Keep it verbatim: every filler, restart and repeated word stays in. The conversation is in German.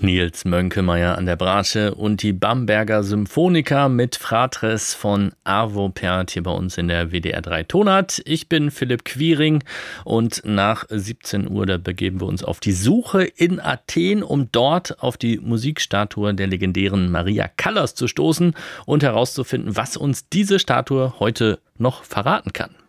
Nils Mönkemeyer an der Bratsche und die Bamberger Symphoniker mit Fratres von Arvo Pärt hier bei uns in der W D R drei Tonart. Ich bin Philipp Quiring und nach siebzehn Uhr, da begeben wir uns auf die Suche in Athen, um dort auf die Musikstatue der legendären Maria Callas zu stoßen und herauszufinden, was uns diese Statue heute noch verraten kann.